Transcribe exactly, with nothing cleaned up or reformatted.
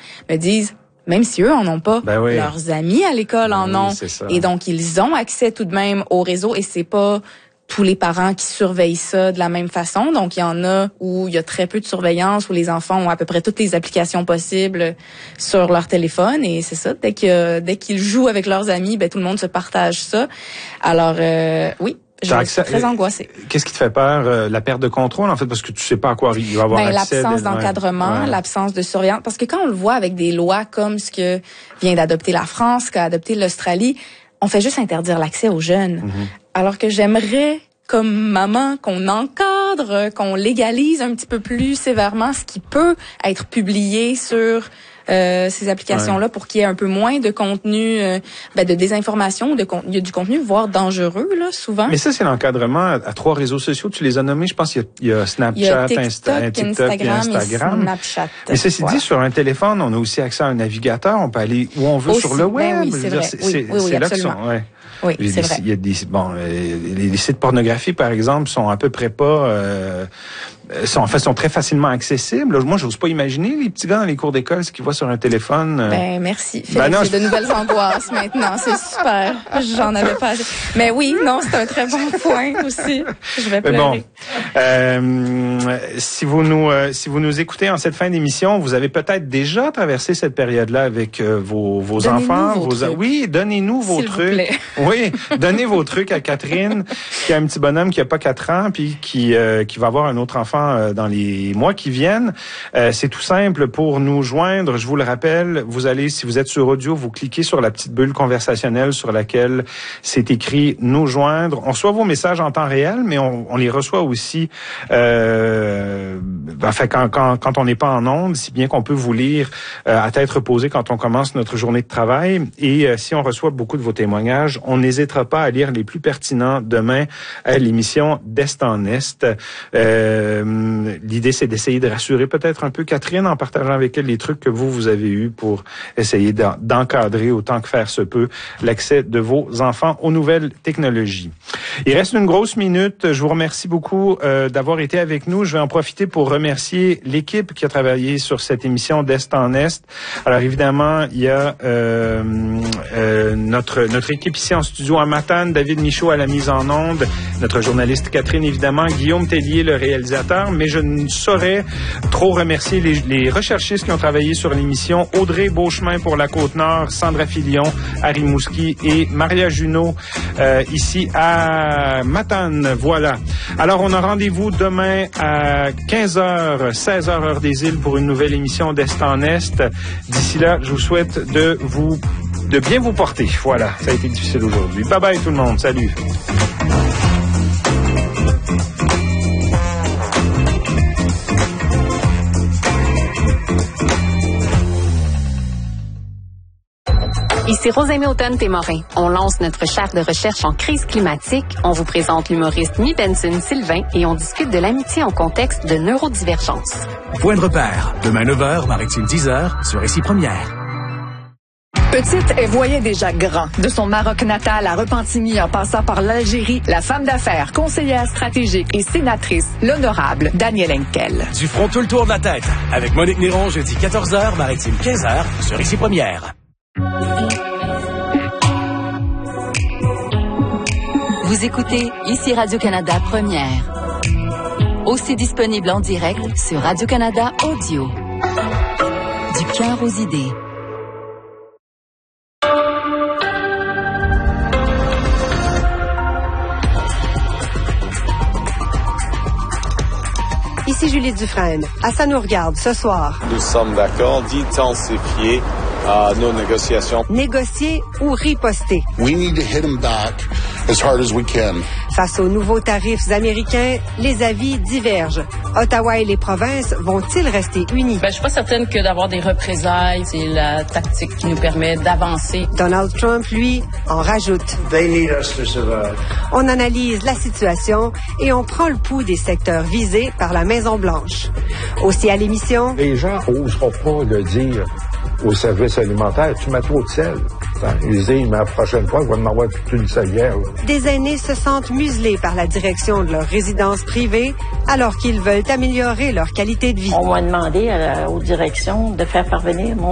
me disent, même si eux en ont pas, ben oui. leurs amis à l'école en oui, ont. C'est ça. Et donc, ils ont accès tout de même au réseau et c'est pas tous les parents qui surveillent ça de la même façon. Donc, il y en a où il y a très peu de surveillance, où les enfants ont à peu près toutes les applications possibles sur leur téléphone. Et c'est ça, dès que dès qu'ils jouent avec leurs amis, ben tout le monde se partage ça. Alors, euh, oui. Je suis très angoissée. Qu'est-ce qui te fait peur? Euh, la perte de contrôle, en fait, parce que tu sais pas à quoi il va avoir ben, accès. L'absence d'encadrement, ouais. l'absence de surveillance. Parce que quand on le voit avec des lois comme ce que vient d'adopter la France, qu'a adopté l'Australie, on fait juste interdire l'accès aux jeunes. Mm-hmm. Alors que j'aimerais, comme maman, qu'on encadre, qu'on légalise un petit peu plus sévèrement ce qui peut être publié sur euh, ces applications-là, ouais. pour qu'il y ait un peu moins de contenu, euh, ben, de désinformation, de con- il y a du contenu, voire dangereux, là, souvent. Mais ça, c'est l'encadrement à, à trois réseaux sociaux. Tu les as nommés, je pense qu'il y a, il y a Snapchat, il y a TikTok, Insta, TikTok Instagram, et Instagram. Et Snapchat. Mais ceci voilà. dit, sur un téléphone, on a aussi accès à un navigateur. On peut aller où on veut aussi, sur le web. Ben oui, c'est vrai. C'est, oui, c'est, oui, oui, c'est là absolument. que sont, ouais. Oui, il y a c'est des, vrai. Il y a des, bon, les, les sites pornographiques, par exemple, sont à peu près pas, euh, sont, en fait, sont très facilement accessibles. Moi, j'ose pas imaginer les petits gars dans les cours d'école, ce qu'ils voient sur un téléphone. Euh... Ben, merci. Ben non, j'ai de nouvelles angoisses maintenant. C'est super. J'en avais pas assez. Mais oui, non, c'est un très bon point aussi. Je vais pleurer. Bon, euh, si vous nous, euh, si vous nous écoutez en cette fin d'émission, vous avez peut-être déjà traversé cette période-là avec euh, vos, vos enfants. Vos vos, oui, donnez-nous vos S'il trucs. Vous plaît. Oui, donnez vos trucs à Catherine, qui a un petit bonhomme qui a pas quatre ans, puis qui euh, qui va avoir un autre enfant euh, dans les mois qui viennent. Euh, c'est tout simple pour nous joindre. Je vous le rappelle, vous allez, si vous êtes sur audio, vous cliquez sur la petite bulle conversationnelle sur laquelle c'est écrit nous joindre. On reçoit vos messages en temps réel, mais on, on les reçoit aussi euh, enfin quand quand quand on n'est pas en ondes, si bien qu'on peut vous lire euh, à tête reposée quand on commence notre journée de travail. Et euh, si on reçoit beaucoup de vos témoignages, on n'hésitera pas à lire les plus pertinents demain à l'émission d'Est en Est. Euh, l'idée, c'est d'essayer de rassurer peut-être un peu Catherine en partageant avec elle les trucs que vous, vous avez eus pour essayer d'en, d'encadrer autant que faire se peut l'accès de vos enfants aux nouvelles technologies. Il reste une grosse minute. Je vous remercie beaucoup euh, d'avoir été avec nous. Je vais en profiter pour remercier l'équipe qui a travaillé sur cette émission d'Est en Est. Alors évidemment, il y a euh, euh, notre notre équipe ici en studio à Matane, David Michaud à la mise en onde, notre journaliste Catherine évidemment, Guillaume Tellier le réalisateur, mais je ne saurais trop remercier les, les recherchistes qui ont travaillé sur l'émission, Audrey Beauchemin pour la Côte-Nord, Sandra Filion à Rimouski et Maria Junot euh, ici à Matane. Voilà. Alors on a rendez-vous demain à quinze heures, seize heures heure des îles pour une nouvelle émission d'Est en Est. D'ici là, je vous souhaite de vous de bien vous porter. Voilà, ça a été difficile aujourd'hui. Bye bye tout le monde. Salut. Ici Rosemée Automne-Témorin. On lance notre charte de recherche en crise climatique. On vous présente l'humoriste Mi Benson Sylvain et on discute de l'amitié en contexte de neurodivergence. Point de repère. Demain neuf heures, Maritime dix heures, sur Récit Première. Petite, elle voyait déjà grand. De son Maroc natal à Repentigny en passant par l'Algérie, la femme d'affaires, conseillère stratégique et sénatrice, l'honorable Danielle Henkel. Du front tout le tour de la tête. Avec Monique Néron, jeudi quatorze heures, Maritime quinze heures, sur Récit Première. Vous écoutez ici Radio-Canada Première. Aussi disponible en direct sur Radio-Canada Audio. Du cœur aux idées. Ici Julie Dufresne. À ça nous regarde ce soir. Nous sommes d'accord d'intensifier uh, nos négociations. Négocier ou riposter. We need to hit them back as hard as we can. Face aux nouveaux tarifs américains, les avis divergent. Ottawa et les provinces vont-ils rester unis? Ben, je suis pas certaine que d'avoir des représailles, c'est la tactique qui nous permet d'avancer. Donald Trump, lui, en rajoute. They need us to survive. On analyse la situation et on prend le pouls des secteurs visés par la Maison-Blanche. Aussi à l'émission... Les gens n'oseront pas le dire au service alimentaire. Tu mets trop de sel. Ils disent, mais la prochaine fois, il va m'avoir toute une salière. Des aînés se sentent muselés par la direction de leur résidence privée alors qu'ils veulent améliorer leur qualité de vie. On m'a demandé à la, aux directions de faire parvenir mon